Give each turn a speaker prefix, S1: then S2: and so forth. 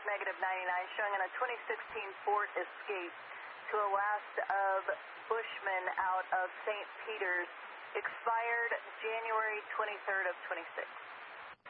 S1: -99, showing on a 2016 Ford Escape to a last of Bushman out of St. Peters, expired January 23rd of 26.